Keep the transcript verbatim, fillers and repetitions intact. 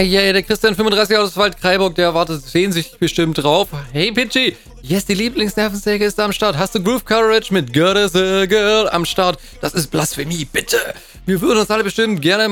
Ey, yeah, der Christian fünfunddreißig aus Waldkraiburg, der wartet sehnsüchtig bestimmt drauf. Hey, Pitchy, yes, die Lieblingsnervensäge ist am Start. Hast du Groove Courage mit God is a Girl am Start? Das ist Blasphemie, bitte. Wir würden uns alle bestimmt gerne